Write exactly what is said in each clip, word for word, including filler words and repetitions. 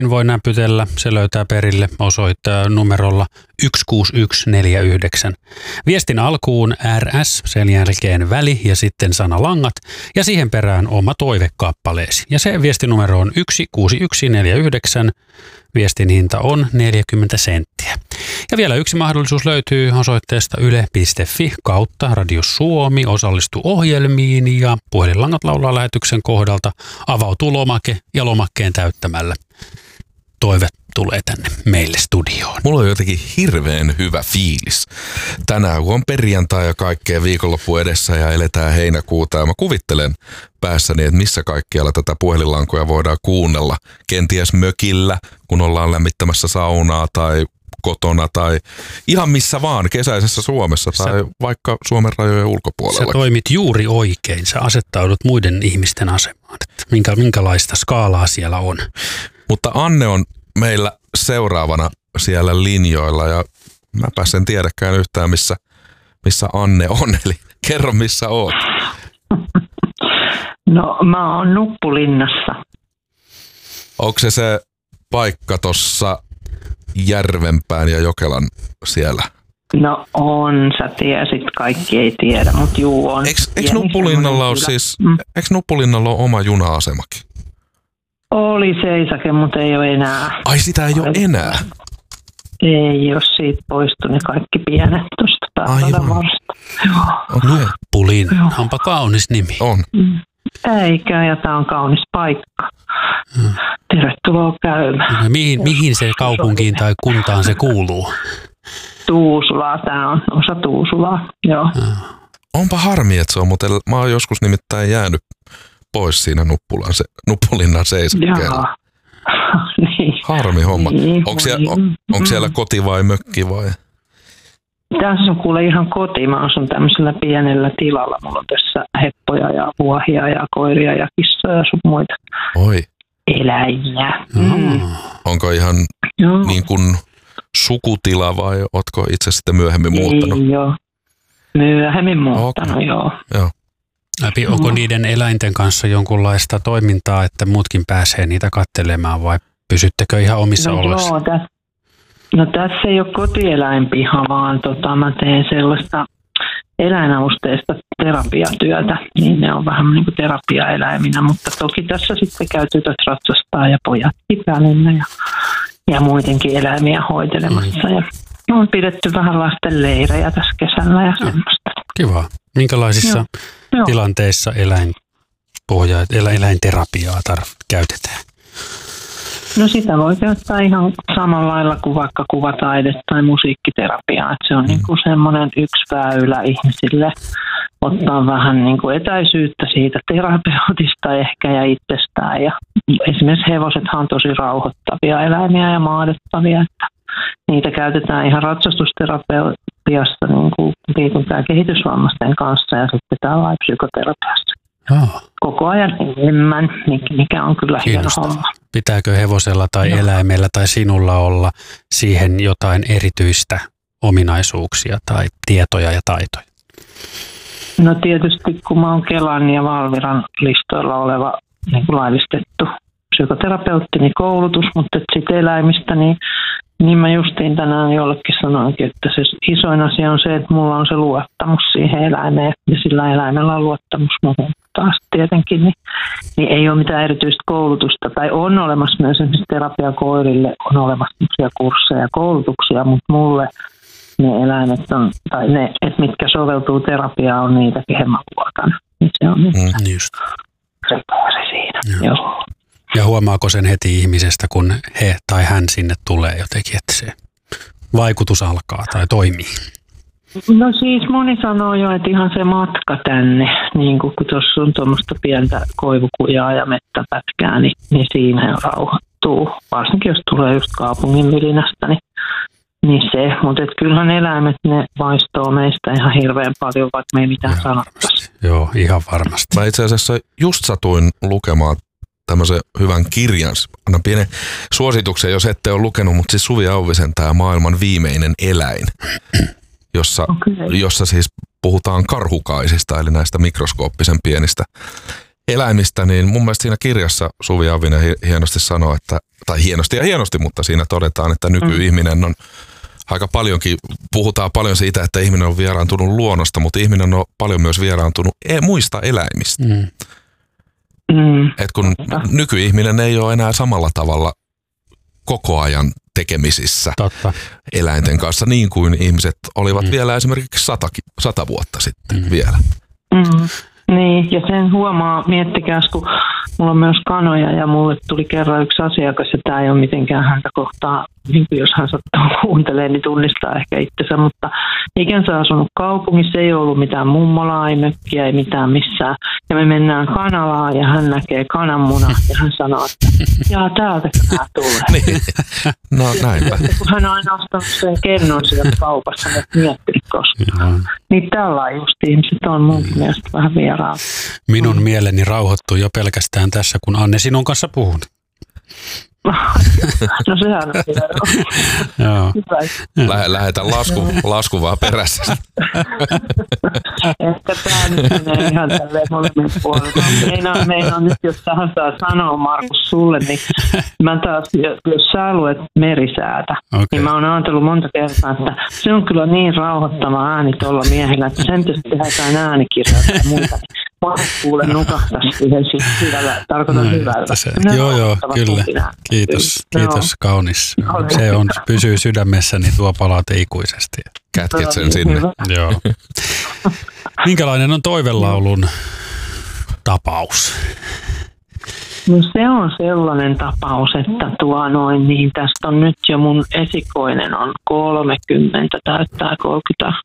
voi näpytellä. Se löytää perille osoittaa numerolla yksi kuusi yksi neljä yhdeksän. Viestin alkuun R S, sen jälkeen väli ja sitten sana langat ja siihen perään oma toivekappaleesi. Ja se viestinumero on yksi kuusi yksi neljä yhdeksän. Viestin hinta on neljäkymmentä senttiä. Ja vielä yksi mahdollisuus löytyy osoitteesta yle piste fi kautta Radio Suomi. Osallistu ohjelmiin ja puhelinlangat laulaa lähetyksen kohdalta. Avautuu lomake ja lomakkeen täyttämällä toive tulee tänne meille studioon. Mulla on jotenkin hirveän hyvä fiilis. Tänään kun on perjantai ja kaikkea viikonloppu edessä ja eletään heinäkuuta ja mä kuvittelen päässäni, että missä kaikkialla tätä puhelinlankoja voidaan kuunnella. Kenties mökillä, kun ollaan lämmittämässä saunaa tai kotona tai ihan missä vaan kesäisessä Suomessa tai sä, vaikka Suomen rajojen ulkopuolella. Sä toimit juuri oikein. Sä asettaudut muiden ihmisten asemaan. Että minkä, minkälaista skaalaa siellä on. Mutta Anne on meillä seuraavana siellä linjoilla ja mäpä sen tiedäkään yhtään missä, missä Anne on. Eli kerro missä oot. No mä oon Nuppulinnassa. Onko se se paikka tossa Järvenpään ja Jokelan siellä? No on, sä tiesit, kaikki ei tiedä, mutta juu on. Eikö, eikö Nuppulinnalla ole siis, mm. eikö Nuppulinnalla ole oma juna-asemakin? Oli seisake, mutta ei ole enää. Ai sitä ei ole enää? Ei, jos siitä poistui ne kaikki pienet tuosta päällä varsta. Nuppulinna, onpa kaunis nimi. On. Mm. Eikä, ja tää on kaunis paikka. Hmm. Tervetuloa käymään. No, mihin, mihin se kaupunkiin tai kuntaan se kuuluu? Tuusulaa, tää on osa Tuusulaa, joo. Hmm. Onpa harmi, että se on, mutta mä oon joskus nimittäin jäänyt pois siinä Nuppulan, se, Nuppulinnan seisakkeella. niin. Harmi homma. Niin, onko siellä, on, onko siellä koti vai mökki vai? Tässä on kuule ihan koti. Mä asun tämmöisellä pienellä tilalla. Mulla on tässä heppoja ja vuohia ja koiria ja kissoja ja sun muita. Oi. Eläimiä. Mm. Onko ihan joo. niin kuin sukutila vai ootko itse sitten myöhemmin muuttanut? Ei, joo. Myöhemmin muuttanut, okay. joo. joo. Läpi, onko no. niiden eläinten kanssa jonkunlaista toimintaa, että muutkin pääsee niitä katselemaan vai pysyttekö ihan omissa no, oloissa? Joo, täs, no tässä ei ole kotieläinpiha, vaan tota, mä teen sellaista eläinavusteista terapiatyötä, niin ne on vähän niin kuin terapiaeläiminä, mutta toki tässä sitten käy tytöt ratsastaa ja pojat kipäilinä ja, ja muidenkin eläimiä hoitelemassa. Mm. Ja on pidetty vähän lasten leirejä tässä kesällä ja semmoista. Kiva. Minkälaisissa Joo. tilanteissa eläinpohjaa, eläinterapiaa tarv- käytetään? No sitä voi käyttää ihan samalla lailla kuin vaikka kuvataide tai musiikkiterapiaa. Että se on mm. niin kuin semmoinen yksi väylä ihmisille ottaa vähän niin kuin etäisyyttä siitä terapeutista ehkä ja itsestään. Ja esimerkiksi hevosethan on tosi rauhoittavia eläimiä ja maadettavia, että niitä käytetään ihan ratsastusterapiassa niin kuin liikunta- ja kehitysvammaisten kanssa ja sitten täällä psykoterapiassa. Oh. Koko ajan enemmän, mikä on kyllä hieno homma. Pitääkö hevosella tai no. eläimellä tai sinulla olla siihen jotain erityistä ominaisuuksia tai tietoja ja taitoja? No tietysti kun mä oon Kelan ja Valviran listoilla oleva niin kuin laillistettu psykoterapeutti, niin koulutus, mutta sitten eläimistä, niin, niin mä justiin tänään jollekin sanoinkin, että se isoin asia on se, että mulla on se luottamus siihen eläimeen ja sillä eläimellä on luottamus muuhun. Taas tietenkin, niin, niin ei ole mitään erityistä koulutusta, tai on olemassa myös esimerkiksi terapiakoirille, on olemassa kursseja ja koulutuksia, mutta mulle ne eläimet on, tai ne, että mitkä soveltuu terapiaan, on niitä, kehen mä luotan. Niin se on nyt mm, just. se pääsi siinä. Joo. Joo. Ja huomaako sen heti ihmisestä, kun he tai hän sinne tulee jotenkin, että se vaikutus alkaa tai toimii? No siis moni sanoo jo, että ihan se matka tänne, niin kun tuossa on tuommoista pientä koivukujaa ja mettäpätkää, niin, niin siinä rauhoittuu. Varsinkin jos tulee just kaupungin milinästä, niin, niin se. Mutta kyllähän eläimet, ne vaistoo meistä ihan hirveän paljon, vaikka me ei mitään sanottaisi. Joo, ihan varmasti. Mä itse asiassa just satuin lukemaan tämmöisen hyvän kirjan. Annan pienen suosituksen, jos ette ole lukenut, mutta siis Suvi Auvisen tämä Maailman viimeinen eläin. Jossa, okay. jossa siis puhutaan karhukaisista, eli näistä mikroskooppisen pienistä eläimistä, niin mun mielestä siinä kirjassa Suvi Auvinen hienosti sanoo, että, tai hienosti ja hienosti, mutta siinä todetaan, että nykyihminen on aika paljonkin, puhutaan paljon siitä, että ihminen on vieraantunut luonnosta, mutta ihminen on paljon myös vieraantunut e- muista eläimistä. Mm. Mm. Et kun nykyihminen ei ole enää samalla tavalla koko ajan tekemisissä Totta. eläinten kanssa, niin kuin ihmiset olivat mm. vielä esimerkiksi sata, sata vuotta sitten mm. vielä. Mm. Niin, ja sen huomaa, miettikääs, kun mulla on myös kanoja ja mulle tuli kerran yksi asiakas, ja tämä ei ole mitenkään häntä kohtaa, niin jos hän sattuu kuuntelemaan, niin tunnistaa ehkä itsensä, mutta ikänsä asunut kaupungissa, ei ollut mitään mummolaa, ei mökkiä, ei mitään missään. Ja me mennään kanalaan ja hän näkee kananmunan ja hän sanoo, että jaa, täältäkö nämä tulee. Niin. No näinpä. Kun hän on aina ostanut sen kennon sieltä kaupassa, niin et miettinyt koskaan. Niin tällä just ihmiset on mun mielestä vähän vieraan. Minun mm. mieleni rauhoittuu jo pelkästään tässä, kun Anne sinun kanssa puhun. No sehän on Joo. Lähe, lähetä lasku, lasku vaan perässä. Ehkä tämä nyt menee ihan tälleen molemmin puolella. Meinaan, meinaan nyt, jos tähän saa sanoa, Markus, sulle, niin mä taas, jos sä luet merisäätä, okay. niin mä oon ajatellut monta kertaa, että se on kyllä niin rauhoittava ääni tuolla miehellä, että sen tietysti tehdään äänikirjaa tai muuta. Mä kuulen nukahtaa siihen hyvällä, tarkoitan no, hyvällä. Joo, joo, kyllä. Kiitos, kiitos, kaunis. Se on, pysyy sydämessäni tuo palaute ikuisesti. Kätket sen sinne. Joo. Minkälainen on toivelaulun tapaus? No se on sellainen tapaus, että tuo noin, niin tästä on nyt jo mun esikoinen on kolmekymmentä, täyttää kolmekymmentä.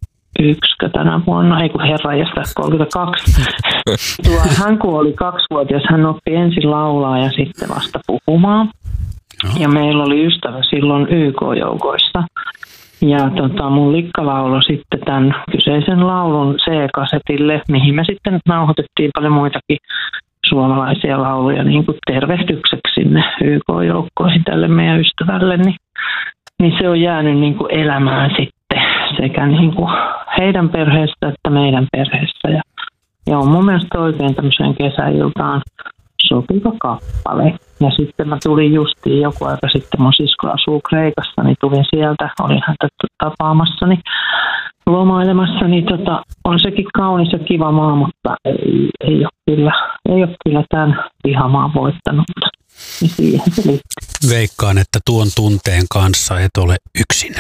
Yksi tänä vuonna, ei kun herranjestas kolmekymmentäkaksi. Tuo, hän kun oli kaksivuotias, hän oppi ensin laulaa ja sitten vasta puhumaan. Ja meillä oli ystävä silloin Y K-joukoissa. Ja tota, mun likka lauloi sitten tämän kyseisen laulun C-kasetille, mihin me sitten nauhoitettiin paljon muitakin suomalaisia lauluja niin kuin tervehdykseksi sinne Y K-joukkoihin tälle meidän ystävälle. Niin, niin se on jäänyt niin kuin elämään sitten sekä niin kuin heidän perheestä että meidän perheessä. Ja, ja on mun mielestä oikein tämmöiseen kesäiltaan sopiva kappale. Ja sitten mä tulin justiin joku aika sitten, mun sisko asuu Kreikassa, niin tulin sieltä, olin häntä tapaamassani, lomailemassa, niin tota, on sekin kaunis ja kiva maa, mutta ei, ei, ole, kyllä, ei ole kyllä tämän vihamaan voittanut. Niin siihen se liittyy. Veikkaan, että tuon tunteen kanssa et ole yksin.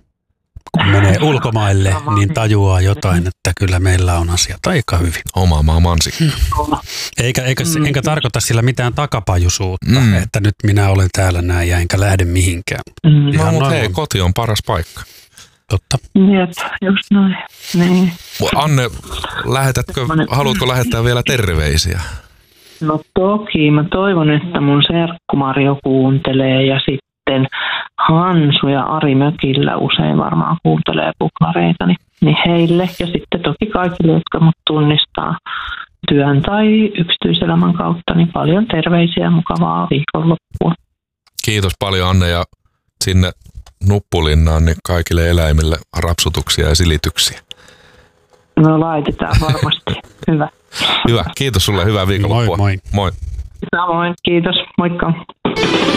Kun menee ulkomaille, niin tajuaa jotain, että kyllä meillä on asiat aika hyvin. Oma maa mansikka. Eikä, eikä, enkä tarkoita sillä mitään takapajuisuutta, mm. että nyt minä olen täällä näin ja enkä lähde mihinkään. Mm. No mutta hei, koti on paras paikka. Totta. Jep, just noin. Niin. Anne, lähetätkö, haluatko lähettää vielä terveisiä? No toki, mä toivon, että mun serkku Marjo kuuntelee ja sitten Sitten Hansu ja Ari mökillä usein varmaan kuuntelee puklareita, niin, niin heille ja sitten toki kaikille, jotka mut tunnistaa työn tai yksityiselämän kautta, niin paljon terveisiä ja mukavaa viikonloppua. Kiitos paljon Anne ja sinne Nuppulinnaan niin kaikille eläimille rapsutuksia ja silityksiä. No laitetaan varmasti. Hyvä. Hyvä. Kiitos sulle. Hyvää viikonloppua. Moi moi. Moi. Samoin. Kiitos. Moikka.